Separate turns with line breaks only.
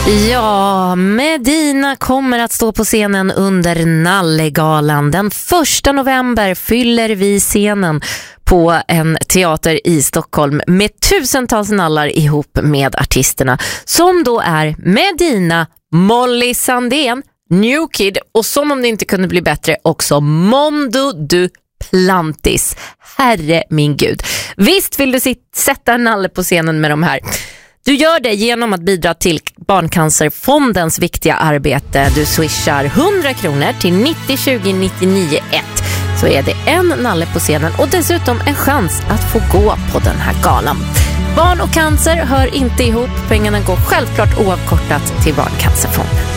Ja, Medina kommer att stå på scenen under Nallegalan. Den 1 november fyller vi scenen på en teater i Stockholm med tusentals nallar ihop med artisterna som då är Medina, Molly Sandén, New Kid och som om det inte kunde bli bättre också Mondo Duplantis. Herre min gud. Visst vill du sätta en nalle på scenen med de här. Du gör det genom att bidra till Barncancerfondens viktiga arbete. Du swishar 100 kronor till 90 20 99 1. Så är det en nalle på scenen och dessutom en chans att få gå på den här galan. Barn och cancer hör inte ihop. Pengarna går självklart oavkortat till Barncancerfonden.